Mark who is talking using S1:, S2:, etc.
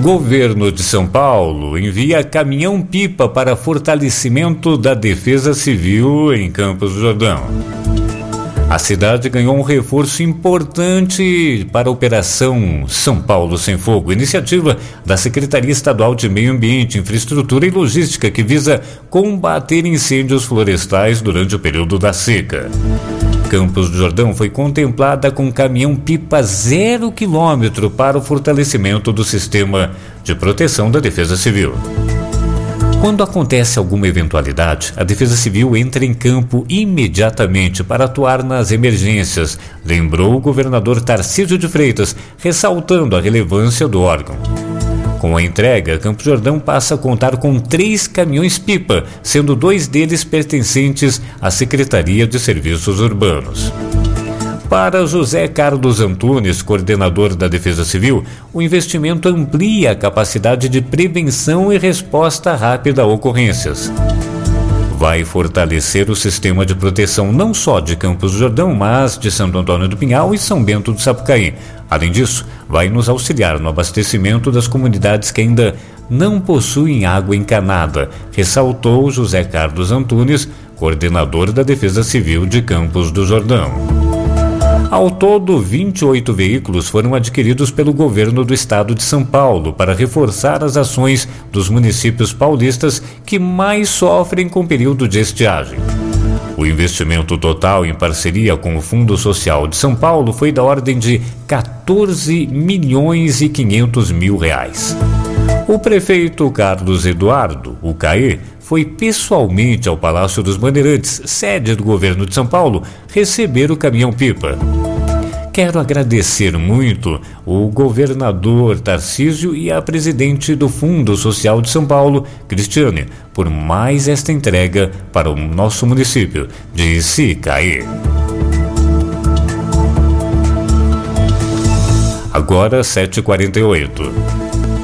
S1: Governo de São Paulo envia caminhão-pipa para fortalecimento da Defesa Civil em Campos do Jordão. A cidade ganhou um reforço importante para a Operação São Paulo Sem Fogo, iniciativa da Secretaria Estadual de Meio Ambiente, Infraestrutura e Logística, que visa combater incêndios florestais durante o período da seca. Campos do Jordão foi contemplada com caminhão-pipa 0 km para o fortalecimento do sistema de proteção da Defesa Civil. Quando acontece alguma eventualidade, a Defesa Civil entra em campo imediatamente para atuar nas emergências, lembrou o governador Tarcísio de Freitas, ressaltando a relevância do órgão. Com a entrega, Campos do Jordão passa a contar com 3 caminhões-pipa, sendo 2 deles pertencentes à Secretaria de Serviços Urbanos. Para José Carlos Antunes, coordenador da Defesa Civil, o investimento amplia a capacidade de prevenção e resposta rápida a ocorrências. Vai fortalecer o sistema de proteção não só de Campos do Jordão, mas de Santo Antônio do Pinhal e São Bento do Sapucaí. Além disso, vai nos auxiliar no abastecimento das comunidades que ainda não possuem água encanada, ressaltou José Carlos Antunes, coordenador da Defesa Civil de Campos do Jordão. Ao todo, 28 veículos foram adquiridos pelo governo do estado de São Paulo para reforçar as ações dos municípios paulistas que mais sofrem com o período de estiagem. O investimento total em parceria com o Fundo Social de São Paulo foi da ordem de 14.500.000 reais. O prefeito Carlos Eduardo, o CAE, foi pessoalmente ao Palácio dos Bandeirantes, sede do governo de São Paulo, receber o caminhão-pipa. Quero agradecer muito o governador Tarcísio e a presidente do Fundo Social de São Paulo, Cristiane, por mais esta entrega para o nosso município, disse CAE. Agora 7h48.